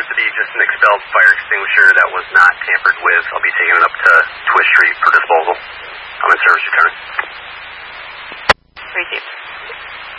to be just an expelled fire extinguisher that was not tampered with. I'll be taking it up to Twist Street for disposal. I'm in service return.